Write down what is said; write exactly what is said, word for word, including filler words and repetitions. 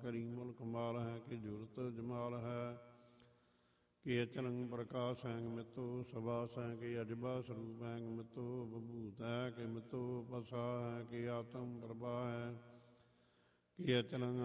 ਕਰੀ ਮੁਲਕ ਮਾਲ ਹੈ ਕਿ ਜੁਰਤ ਜਮਾਲ ਹੈ ਕਿ ਅਚਲੰਗ ਪ੍ਰਕਾਸ਼ ਹੈਂਗ ਮਿਤੋ ਸਭਾ ਸੈਂ ਕਿ ਅਜਬਾ ਸਰੂਪ ਹੈਂਗ ਮਿਤੋ ਬਭੂਤ ਹੈ ਕਿ ਮਿਤੋ ਪਸਾ ਹੈ ਕਿ ਆਤਮ ਪ੍ਰਭਾ ਹੈ ਕਿ ਅਚਲੰਗ